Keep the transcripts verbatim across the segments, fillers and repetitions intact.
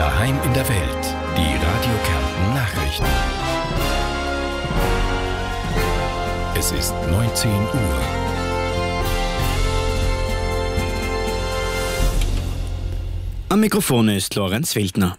Daheim in der Welt. Die Radio Kärnten Nachrichten. Es ist neunzehn Uhr. Am Mikrofon ist Lorenz Weltner.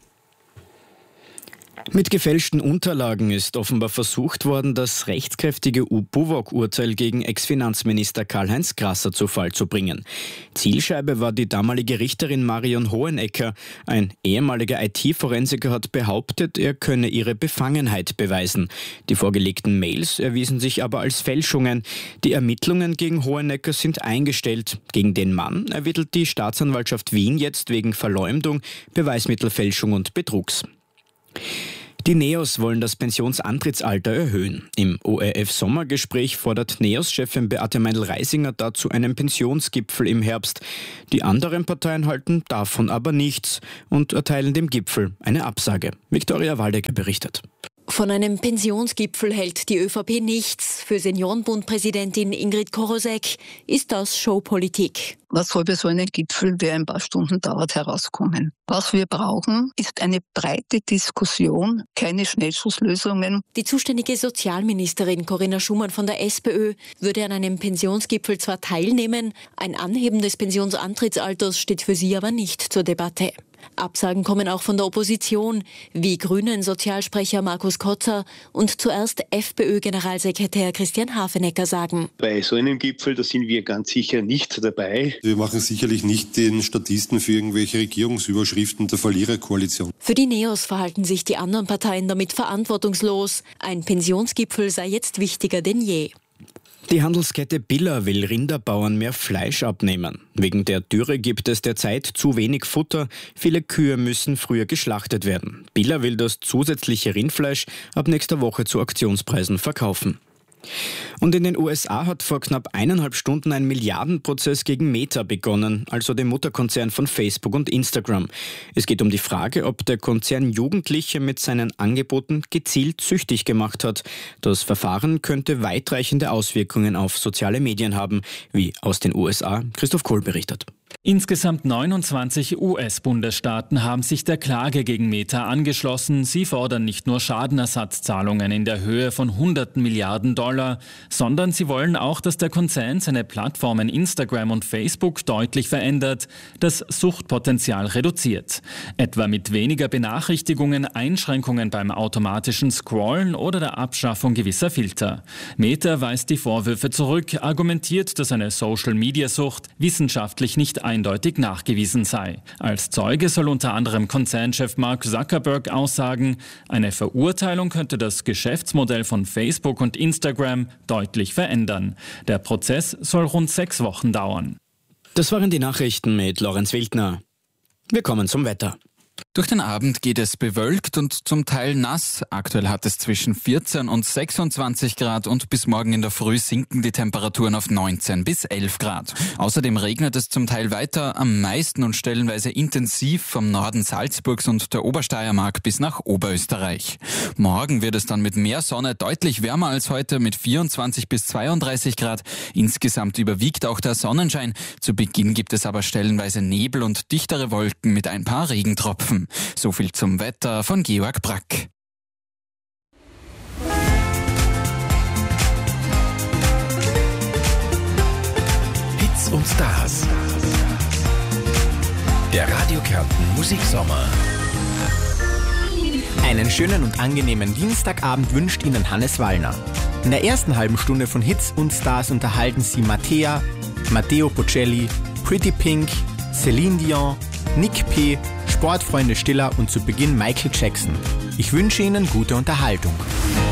Mit gefälschten Unterlagen ist offenbar versucht worden, das rechtskräftige U B U V O G-Urteil gegen Ex-Finanzminister Karl-Heinz Grasser zu Fall zu bringen. Zielscheibe war die damalige Richterin Marion Hohenecker. Ein ehemaliger I T-Forensiker hat behauptet, er könne ihre Befangenheit beweisen. Die vorgelegten Mails erwiesen sich aber als Fälschungen. Die Ermittlungen gegen Hohenecker sind eingestellt. Gegen den Mann ermittelt die Staatsanwaltschaft Wien jetzt wegen Verleumdung, Beweismittelfälschung und Betrugs. Die NEOS wollen das Pensionsantrittsalter erhöhen. Im O R F-Sommergespräch fordert NEOS-Chefin Beate Meindl-Reisinger dazu einen Pensionsgipfel im Herbst. Die anderen Parteien halten davon aber nichts und erteilen dem Gipfel eine Absage. Viktoria Waldecker berichtet. Von einem Pensionsgipfel hält die ÖVP nichts. Für Seniorenbund-Präsidentin Ingrid Korosek ist das Showpolitik. Was soll bei so einem Gipfel, der ein paar Stunden dauert, herauskommen? Was wir brauchen, ist eine breite Diskussion, keine Schnellschusslösungen. Die zuständige Sozialministerin Corinna Schumann von der SPÖ würde an einem Pensionsgipfel zwar teilnehmen, ein Anheben des Pensionsantrittsalters steht für sie aber nicht zur Debatte. Absagen kommen auch von der Opposition, wie Grünen-Sozialsprecher Markus Kotzer und zuerst FPÖ-Generalsekretär Christian Hafenecker sagen. Bei so einem Gipfel, da sind wir ganz sicher nicht dabei. Wir machen sicherlich nicht den Statisten für irgendwelche Regierungsüberschriften der Verliererkoalition. Für die NEOS verhalten sich die anderen Parteien damit verantwortungslos. Ein Pensionsgipfel sei jetzt wichtiger denn je. Die Handelskette Billa will Rinderbauern mehr Fleisch abnehmen. Wegen der Dürre gibt es derzeit zu wenig Futter. Viele Kühe müssen früher geschlachtet werden. Billa will das zusätzliche Rindfleisch ab nächster Woche zu Aktionspreisen verkaufen. Und in den U S A hat vor knapp eineinhalb Stunden ein Milliardenprozess gegen Meta begonnen, also dem Mutterkonzern von Facebook und Instagram. Es geht um die Frage, ob der Konzern Jugendliche mit seinen Angeboten gezielt süchtig gemacht hat. Das Verfahren könnte weitreichende Auswirkungen auf soziale Medien haben, wie aus den U S A Christoph Kohl berichtet. Insgesamt neunundzwanzig U S-Bundesstaaten haben sich der Klage gegen Meta angeschlossen. Sie fordern nicht nur Schadenersatzzahlungen in der Höhe von hunderten Milliarden Dollar, sondern sie wollen auch, dass der Konzern seine Plattformen Instagram und Facebook deutlich verändert, das Suchtpotenzial reduziert. Etwa mit weniger Benachrichtigungen, Einschränkungen beim automatischen Scrollen oder der Abschaffung gewisser Filter. Meta weist die Vorwürfe zurück, argumentiert, dass eine Social-Media-Sucht wissenschaftlich nicht eindeutig nachgewiesen sei. Als Zeuge soll unter anderem Konzernchef Mark Zuckerberg aussagen, eine Verurteilung könnte das Geschäftsmodell von Facebook und Instagram deutlich verändern. Der Prozess soll rund sechs Wochen dauern. Das waren die Nachrichten mit Lorenz Weltner. Wir kommen zum Wetter. Durch den Abend geht es bewölkt und zum Teil nass. Aktuell hat es zwischen vierzehn und sechsundzwanzig Grad und bis morgen in der Früh sinken die Temperaturen auf neunzehn bis elf Grad. Außerdem regnet es zum Teil weiter, am meisten und stellenweise intensiv vom Norden Salzburgs und der Obersteiermark bis nach Oberösterreich. Morgen wird es dann mit mehr Sonne deutlich wärmer als heute mit vierundzwanzig bis zweiunddreißig Grad. Insgesamt überwiegt auch der Sonnenschein. Zu Beginn gibt es aber stellenweise Nebel und dichtere Wolken mit ein paar Regentropfen. So viel zum Wetter von Georg Brack. Hits und Stars. Der Radio Kärnten Musiksommer. Einen schönen und angenehmen Dienstagabend wünscht Ihnen Hannes Wallner. In der ersten halben Stunde von Hits und Stars unterhalten Sie Mattea, Matteo Bocelli, Pretty Pink, Celine Dion, Nick P., Sportfreunde Stiller und zu Beginn Michael Jackson. Ich wünsche Ihnen gute Unterhaltung.